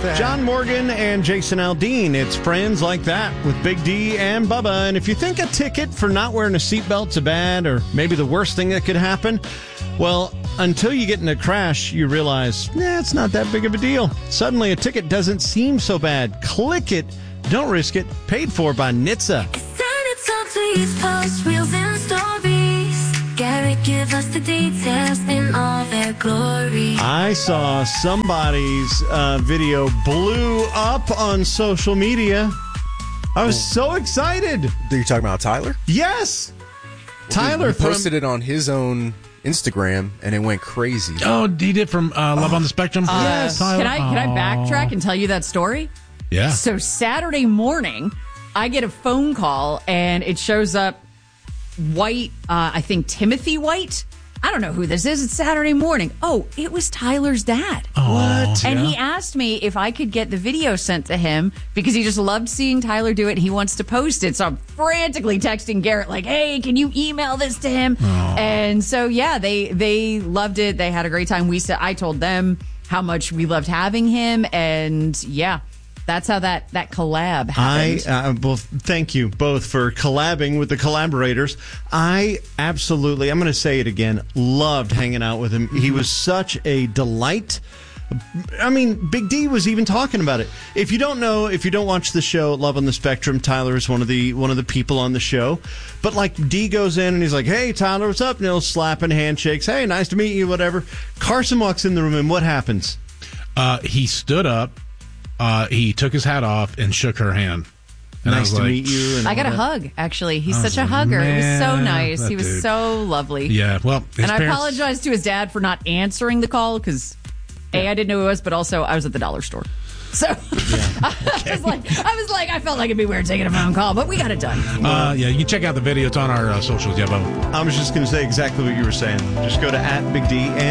that. John Morgan and Jason Aldean. It's Friends Like That with Big D and Bubba. And if you think a ticket for not wearing a seatbelt's a bad or maybe the worst thing that could happen, well, until you get in a crash, you realize, it's not that big of a deal. Suddenly, a ticket doesn't seem so bad. Click it. Don't risk it. Paid for by NHTSA. Please post reels and stories. Gary, give us the details in all their glory. I saw somebody's video blew up on social media. I was so excited. Are you talking about Tyler? Yes. Tyler he posted it on his own Instagram, and it went crazy. Oh, he did from Love on the Spectrum? Yes. Can I backtrack and tell you that story? Yeah. So Saturday morning, I get a phone call, and it shows up White, I think Timothy White. I don't know who this is. It's Saturday morning. Oh, it was Tyler's dad. What? And he asked me if I could get the video sent to him because he just loved seeing Tyler do it and he wants to post it. So I'm frantically texting Garrett like, hey, can you email this to him? And so, yeah, they loved it. They had a great time. I told them how much we loved having him. And, yeah. That's how that collab happened. Well, thank you both for collabing with the collaborators. I absolutely, I'm going to say it again, loved hanging out with him. He was such a delight. I mean, Big D was even talking about it. If you don't know, if you don't watch the show Love on the Spectrum, Tyler is one of the people on the show. But like D goes in and he's like, "Hey, Tyler, what's up?" And he'll slapping handshakes. "Hey, nice to meet you," whatever. Carson walks in the room and what happens? He stood up. He took his hat off and shook her hand. And nice to meet you. And I got a hug, actually. He's such a hugger. It was so nice. He was so lovely. Yeah, well, and I apologize to his dad for not answering the call because, A, I didn't know who it was, but also I was at the dollar store. So I was like, I felt like it'd be weird taking a phone call, but we got it done. Yeah, you can check out the video. It's on our socials. Yeah, Bubba. I was just going to say exactly what you were saying. Just go to @BigD and